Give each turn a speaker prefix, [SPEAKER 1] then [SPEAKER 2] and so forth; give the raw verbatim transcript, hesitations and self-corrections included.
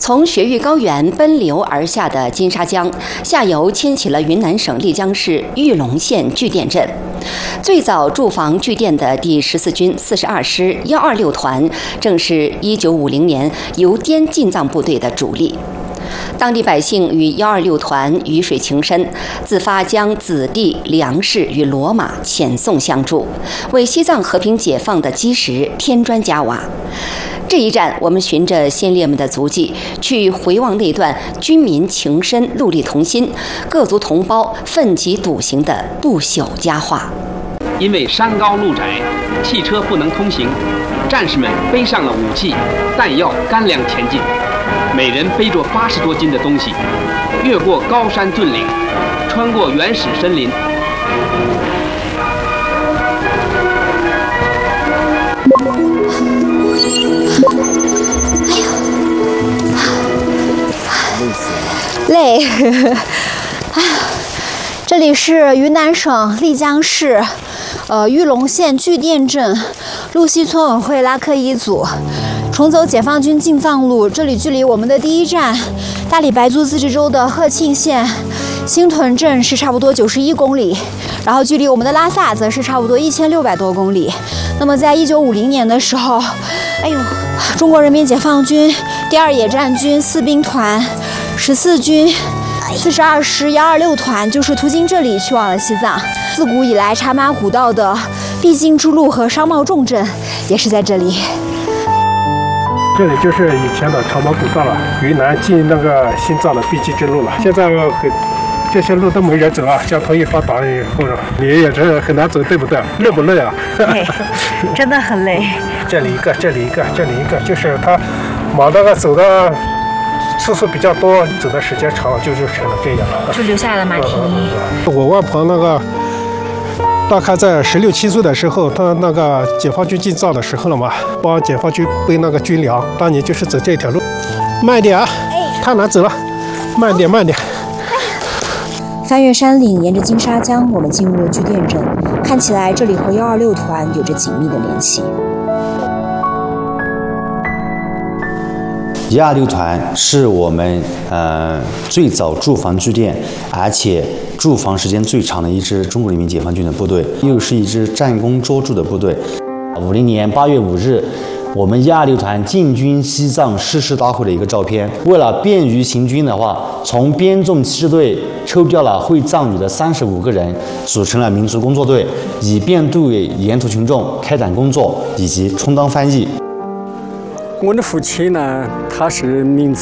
[SPEAKER 1] 从雪域高原奔流而下的金沙江，下游牵起了云南省丽江市玉龙县巨店镇。最早驻防巨店的第十四军四十二师幺二六团，正是一九五零年由滇进藏部队的主力。当地百姓与幺二六团鱼水情深，自发将子弟、粮食与骡马遣送相助，为西藏和平解放的基石添砖加瓦。这一战，我们循着先烈们的足迹，去回望那段军民情深、戮力同心、各族同胞奋起笃行的不朽佳话。
[SPEAKER 2] 因为山高路窄，汽车不能通行，战士们背上了武器、弹药、干粮前进。每人背着八十多斤的东西，越过高山峻岭，穿过原始森林。
[SPEAKER 3] 累，哎呀，这里是云南省丽江市，呃，玉龙县巨店镇路西村委会拉客一组。重走解放军进藏路，这里距离我们的第一站大理白族自治州的鹤庆县新屯镇是差不多九十一公里，然后距离我们的拉萨则是差不多一千六百多公里。那么在一九五零年的时候，哎呦，中国人民解放军第二野战军四兵团十四军四十二师幺二六团就是途经这里去往了西藏。自古以来，茶马古道的必经之路和商贸重镇也是在这里。
[SPEAKER 4] 这里就是以前的长毛古道了，云南进那个西藏的必经之路了。现在很这些路都没人走啊，交通一发达以后，你也是很难走，对不对？累不累啊？
[SPEAKER 3] 累，真的很累。
[SPEAKER 4] 这里一个，这里一个，这里一个，就是他往那个走的次数比较多，走的时间长，就就成了这样了，
[SPEAKER 3] 就留下来了马蹄。
[SPEAKER 4] 我外婆那个。大概在十六七岁的时候，他那个解放军进藏的时候了嘛，帮解放军背那个军粮，当年就是走这条路。慢点啊，太难走了，慢点慢点。
[SPEAKER 3] 翻越山岭，沿着金沙江，我们进入了巨店镇。看起来这里和幺二六团有着紧密的联系。
[SPEAKER 5] 幺二六团是我们呃最早驻防据点，而且驻防时间最长的一支中国人民解放军的部队，又是一支战功卓著的部队。五零年八月五日，我们幺二六团进军西藏誓师大会的一个照片。为了便于行军的话，从编众骑士队抽调了会藏语的三十五个人，组成了民族工作队，以便对沿途群众开展工作以及充当翻译。
[SPEAKER 6] 我的父亲呢，他是民族